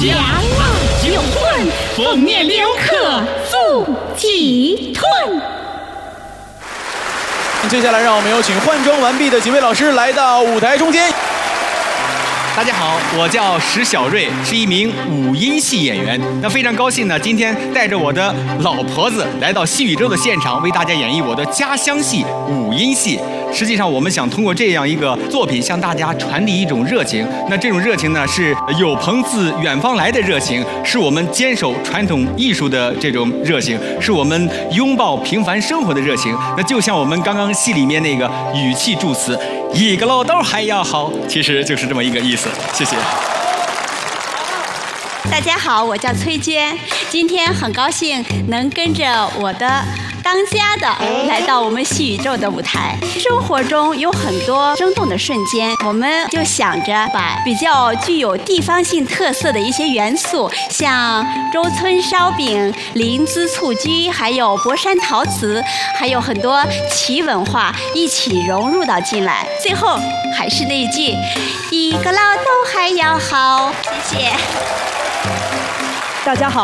家浪就混，封面留客足几吞。 接下来让我们有请换装完毕的几位老师来到舞台中间。 大家好，我叫石小瑞，是一名五音系演员。那非常高兴呢，今天带着我的老婆子来到戏宇宙的现场，为大家演绎我的家乡戏五音戏。实际上，我们想通过这样一个作品，向大家传递一种热情。那这种热情呢，是有朋自远方来的热情，是我们坚守传统艺术的这种热情，是我们拥抱平凡生活的热情。那就像我们刚刚戏里面那个语气助词，一个老豆还要好，其实就是这么一个意思。谢谢。 大家好，我叫崔娟，今天很高兴能跟着我的当家的来到我们戏宇宙的舞台。生活中有很多生动的瞬间，我们就想着把比较具有地方性特色的一些元素，像周村烧饼、临淄蹴鞠，还有博山陶瓷，还有很多旗文化一起融入到进来。最后还是那一句，一个老豆还要好。谢谢。 大家好。